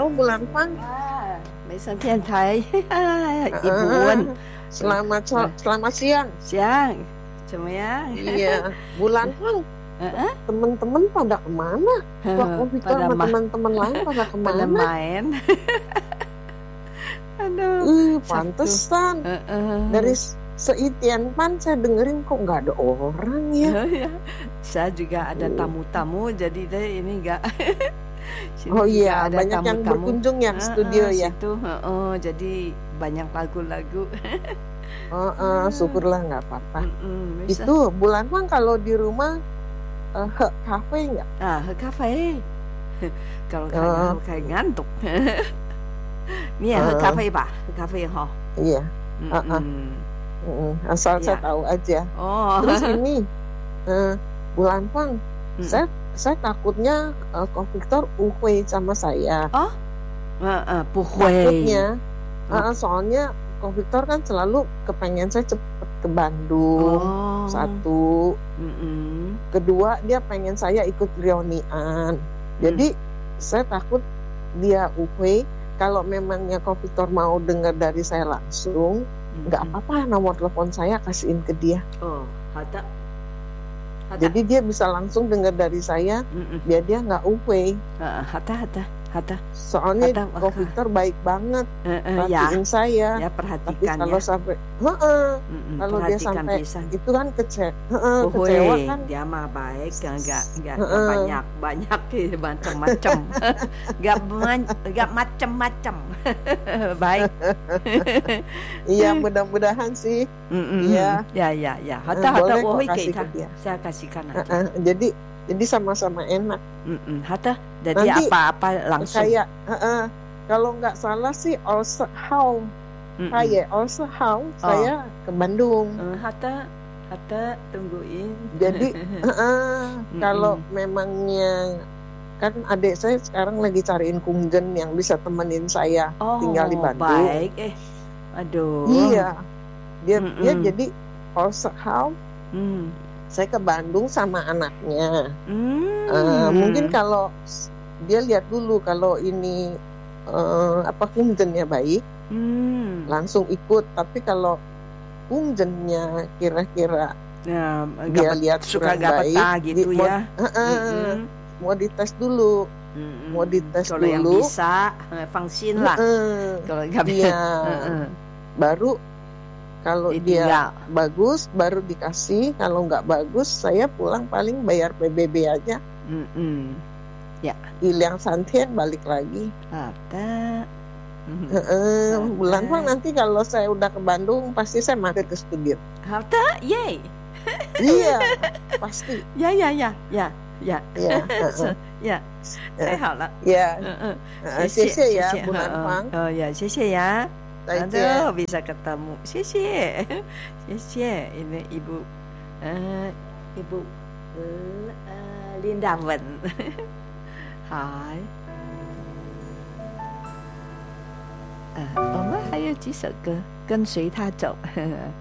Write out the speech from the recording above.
Halo Bulan Fang. Maison电台 Ibu Wen. Selamat siang. Siang. Cuma Iya, Bulan Fang. Teman-teman pada kemana? Waktu itu sama teman-teman lain pada kemana? Pada main. Aduh. Pantesan. Dari seitian pan saya dengerin kok nggak ada orang ya. Saya juga ada tamu-tamu, jadi deh ini nggak. Oh iya, banyak yang berkunjung ya ke studio ya. Situ, jadi banyak lagu-lagu. Syukurlah nggak apa-apa. Itu Bulan Fang kalau di rumah kafe nggak? Kafe. Kalau kayak ngantuk. Ini ya kafe pak, kafe ho. Iya. Asal saya tahu aja. Terus ini Bulan Fang, saya takutnya Kok Victor uhui sama saya. Takutnya, soalnya Kok Victor kan selalu kepengen saya cepet ke Bandung. Satu, kedua dia pengen saya ikut reunian. Jadi saya takut dia uhui. Kalau memangnya Kok Victor mau dengar dari saya langsung, nggak apa-apa, nomor telepon saya kasihin ke dia. Hata. Jadi dia bisa langsung dengar dari saya, biar dia nggak uwe. Hata. Soalnya Kok Victor baik banget, perhatiin saya. Ya, perhatikan. Tapi kalau sampai, kalau dia sampai itu kan kecewa kan. Dia mah baik, nggak banyak macam-macam, nggak macam-macam. Baik. Iya, mudah-mudahan sih. Ya. Hata saya kasihkan aja. Jadi sama-sama enak. Hata, jadi nanti apa-apa langsung. Kayak kalau nggak salah sih also how saya ke Bandung. Hata tungguin. Jadi kalau memangnya kan adik saya sekarang lagi cariin kungjen yang bisa temenin saya tinggal di Bandung. Baik, aduh. Iya, dia jadi also how. Saya ke Bandung sama anaknya. Mungkin kalau dia lihat dulu kalau ini kungjennya baik, langsung ikut. Tapi kalau kungjennya kira-kira dia lihat suka gak baik, gitu ya. Mau dites dulu. Kalau yang bisa, vaksin lah. Kalau nggak bisa, baru. Kalau dia bagus baru dikasih, kalau nggak bagus saya pulang paling bayar PBB aja. Ya. Hilang santian balik lagi. Bulan Fang nanti kalau saya udah ke Bandung pasti saya mampir ke studio. Yay. Iya, pasti. Ya. Saya好了。 谢谢ya Bulan Fang. Ya, 谢谢ya. Aduh, bisa ketemu. 谢谢 Ini Ibu Linda Wen. Hai. 我们还有几首歌，跟随他走。